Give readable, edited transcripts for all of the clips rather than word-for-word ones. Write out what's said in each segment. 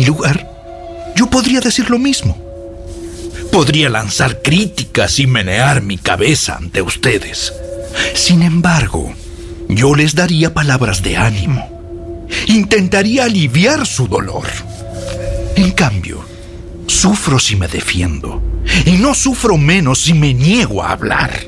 lugar, yo podría decir lo mismo. Podría lanzar críticas y menear mi cabeza ante ustedes. Sin embargo, yo les daría palabras de ánimo. Intentaría aliviar su dolor. En cambio, sufro si me defiendo, y no sufro menos si me niego a hablar.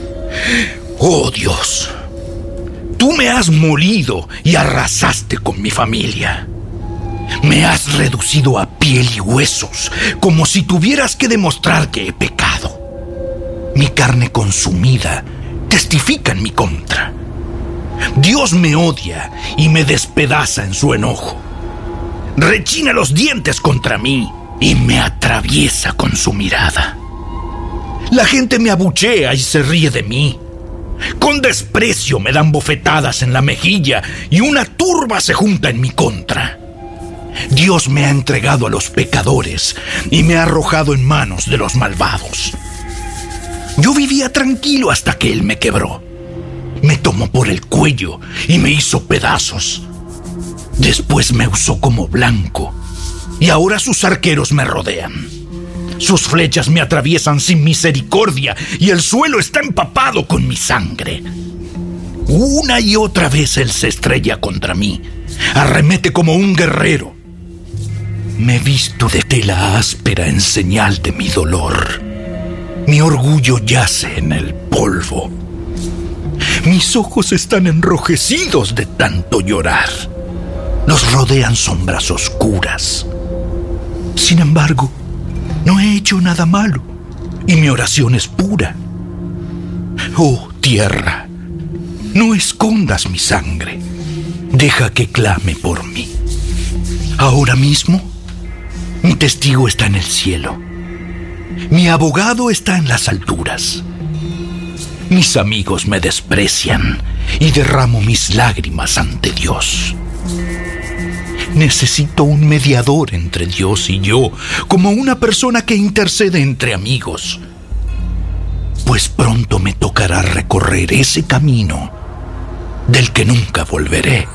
¡Oh, Dios! Tú me has molido y arrasaste con mi familia. Me has reducido a piel y huesos, como si tuvieras que demostrar que he pecado. Mi carne consumida testifica en mi contra. Dios me odia y me despedaza en su enojo. Rechina los dientes contra mí y me atraviesa con su mirada. La gente me abuchea y se ríe de mí. Con desprecio me dan bofetadas en la mejilla y una turba se junta en mi contra. Dios me ha entregado a los pecadores y me ha arrojado en manos de los malvados. Yo vivía tranquilo hasta que Él me quebró. Me tomó por el cuello y me hizo pedazos. Después me usó como blanco y ahora sus arqueros me rodean. Sus flechas me atraviesan sin misericordia y el suelo está empapado con mi sangre. Una y otra vez Él se estrella contra mí. Arremete como un guerrero. Me visto de tela áspera en señal de mi dolor. Mi orgullo yace en el polvo. Mis ojos están enrojecidos de tanto llorar. Los rodean sombras oscuras. Sin embargo, no he hecho nada malo y mi oración es pura. Oh, tierra, no escondas mi sangre. Deja que clame por mí. Ahora mismo, mi testigo está en el cielo. Mi abogado está en las alturas. Mis amigos me desprecian y derramo mis lágrimas ante Dios. Necesito un mediador entre Dios y yo, como una persona que intercede entre amigos. Pues pronto me tocará recorrer ese camino del que nunca volveré.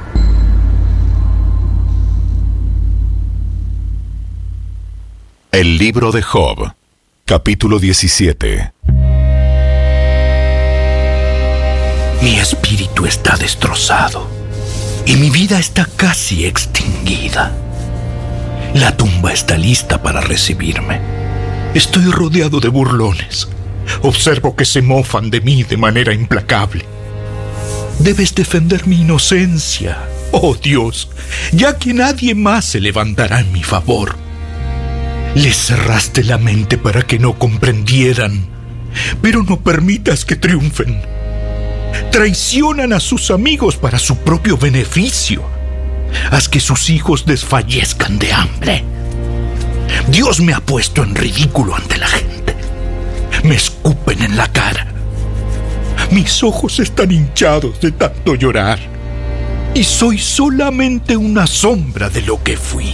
El libro de Job, capítulo 17. Mi espíritu está destrozado y mi vida está casi extinguida. La tumba está lista para recibirme. Estoy rodeado de burlones. Observo que se mofan de mí de manera implacable. Debes defender mi inocencia, oh Dios, ya que nadie más se levantará en mi favor. Les cerraste la mente para que no comprendieran, pero no permitas que triunfen. Traicionan a sus amigos para su propio beneficio. Haz que sus hijos desfallezcan de hambre. Dios me ha puesto en ridículo ante la gente. Me escupen en la cara. Mis ojos están hinchados de tanto llorar. Y soy solamente una sombra de lo que fui.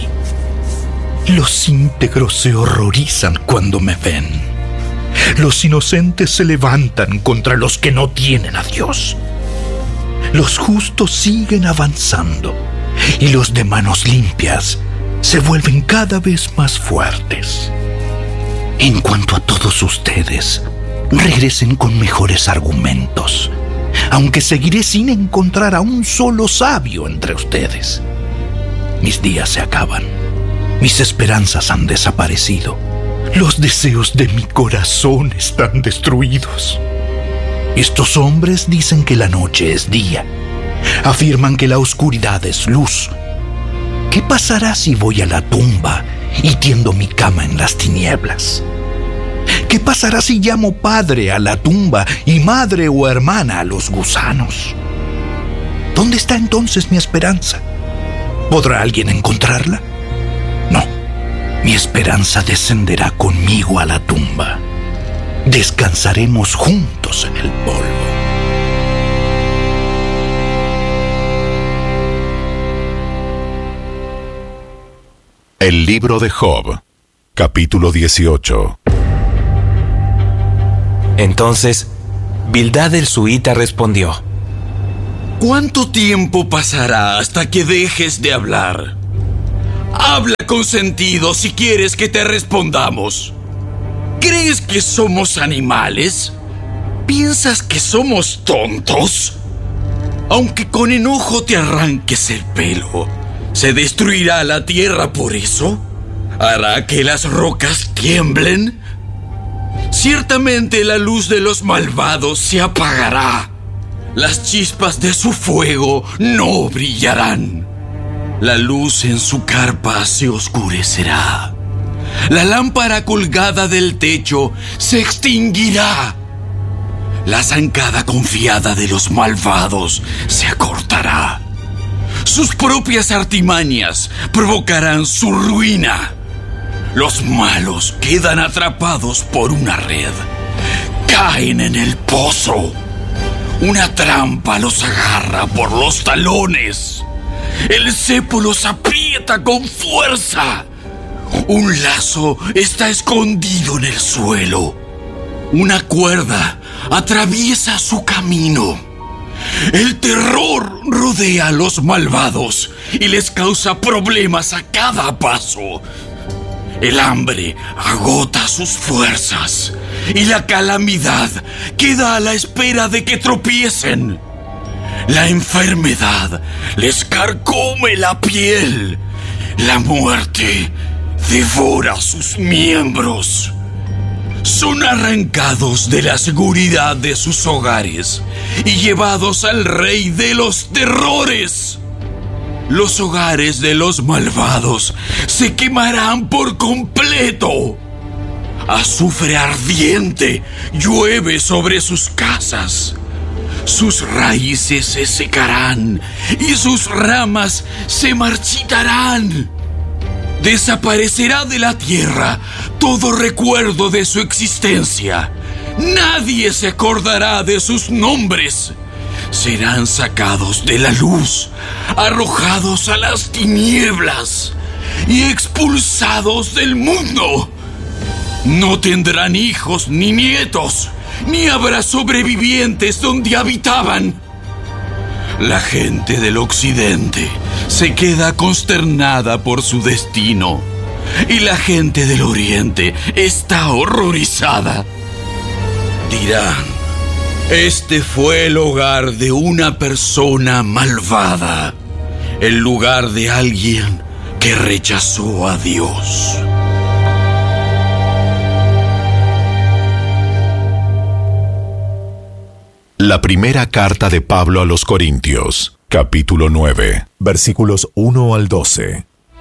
Los íntegros se horrorizan cuando me ven. Los inocentes se levantan contra los que no tienen a Dios. Los justos siguen avanzando y los de manos limpias se vuelven cada vez más fuertes. En cuanto a todos ustedes, regresen con mejores argumentos, aunque seguiré sin encontrar a un solo sabio entre ustedes. Mis días se acaban. Mis esperanzas han desaparecido. Los deseos de mi corazón están destruidos. Estos hombres dicen que la noche es día. Afirman que la oscuridad es luz. ¿Qué pasará si voy a la tumba y tiendo mi cama en las tinieblas? ¿Qué pasará si llamo padre a la tumba y madre o hermana a los gusanos? ¿Dónde está entonces mi esperanza? ¿Podrá alguien encontrarla? No, mi esperanza descenderá conmigo a la tumba. Descansaremos juntos en el polvo. El libro de Job, capítulo 18. Entonces, Bildad el suita respondió: ¿Cuánto tiempo pasará hasta que dejes de hablar? Habla con sentido si quieres que te respondamos. ¿Crees que somos animales? ¿Piensas que somos tontos? Aunque con enojo te arranques el pelo, ¿se destruirá la tierra por eso? ¿Hará que las rocas tiemblen? Ciertamente la luz de los malvados se apagará. Las chispas de su fuego no brillarán. La luz en su carpa se oscurecerá. La lámpara colgada del techo se extinguirá. La zancada confiada de los malvados se acortará. Sus propias artimañas provocarán su ruina. Los malos quedan atrapados por una red. Caen en el pozo. Una trampa los agarra por los talones. El cepo los aprieta con fuerza. Un lazo está escondido en el suelo. Una cuerda atraviesa su camino. El terror rodea a los malvados y les causa problemas a cada paso. El hambre agota sus fuerzas y la calamidad queda a la espera de que tropiecen. La enfermedad les carcome la piel. La muerte devora sus miembros. Son arrancados de la seguridad de sus hogares y llevados al rey de los terrores. Los hogares de los malvados se quemarán por completo. Azufre ardiente llueve sobre sus casas. Sus raíces se secarán y sus ramas se marchitarán. Desaparecerá de la tierra todo recuerdo de su existencia. Nadie se acordará de sus nombres. Serán sacados de la luz, arrojados a las tinieblas y expulsados del mundo. No tendrán hijos ni nietos, ni habrá sobrevivientes donde habitaban. La gente del occidente se queda consternada por su destino, y la gente del oriente está horrorizada. Dirán: este fue el hogar de una persona malvada, el lugar de alguien que rechazó a Dios. La primera carta de Pablo a los Corintios, capítulo 9, versículos 1 al 12.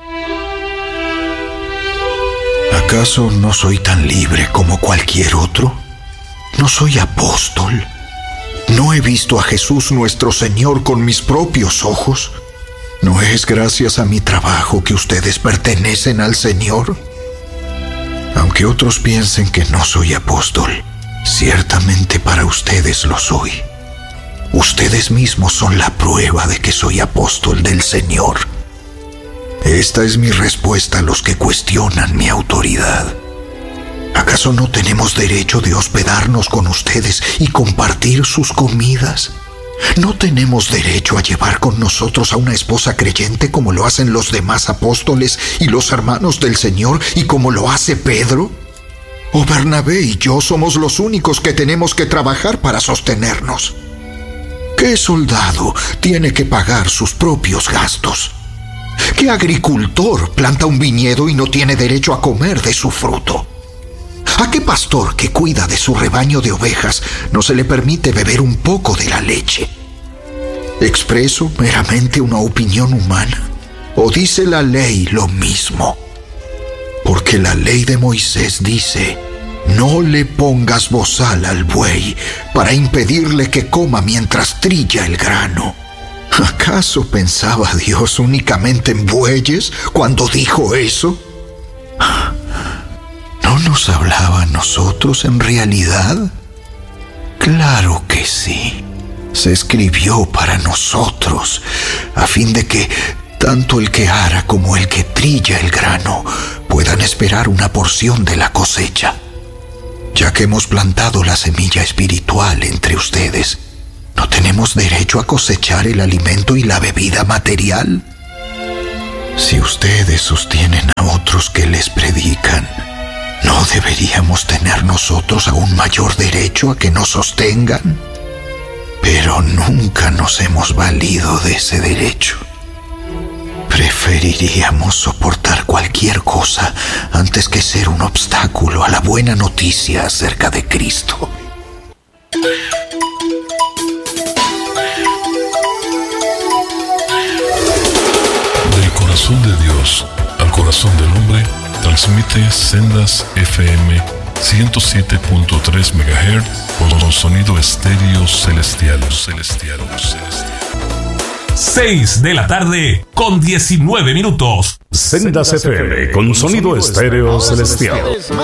¿Acaso no soy tan libre como cualquier otro? ¿No soy apóstol? ¿No he visto a Jesús nuestro Señor con mis propios ojos? ¿No es gracias a mi trabajo que ustedes pertenecen al Señor? Aunque otros piensen que no soy apóstol, ciertamente para ustedes lo soy. Ustedes mismos son la prueba de que soy apóstol del Señor. Esta es mi respuesta a los que cuestionan mi autoridad. ¿Acaso no tenemos derecho de hospedarnos con ustedes y compartir sus comidas? ¿No tenemos derecho a llevar con nosotros a una esposa creyente como lo hacen los demás apóstoles y los hermanos del Señor y como lo hace Pedro? ¿O Bernabé y yo somos los únicos que tenemos que trabajar para sostenernos? ¿Qué soldado tiene que pagar sus propios gastos? ¿Qué agricultor planta un viñedo y no tiene derecho a comer de su fruto? ¿A qué pastor que cuida de su rebaño de ovejas no se le permite beber un poco de la leche? ¿Expreso meramente una opinión humana? ¿O dice la ley lo mismo? Porque la ley de Moisés dice: no le pongas bozal al buey para impedirle que coma mientras trilla el grano. ¿Acaso pensaba Dios únicamente en bueyes cuando dijo eso? ¿No nos hablaba a nosotros en realidad? Claro que sí. Se escribió para nosotros, a fin de que tanto el que ara como el que trilla el grano puedan esperar una porción de la cosecha. Ya que hemos plantado la semilla espiritual entre ustedes, ¿no tenemos derecho a cosechar el alimento y la bebida material? Si ustedes sostienen a otros que les predican, ¿no deberíamos tener nosotros aún mayor derecho a que nos sostengan? Pero nunca nos hemos valido de ese derecho. Preferiríamos soportar cualquier cosa antes que ser un obstáculo a la buena noticia acerca de Cristo. Del corazón de Dios al corazón del hombre, transmite Sendas FM 107.3 MHz con sonido estéreo celestial. 6 de la tarde con 19 minutos. Sendas FM con sonido estéreo celestial.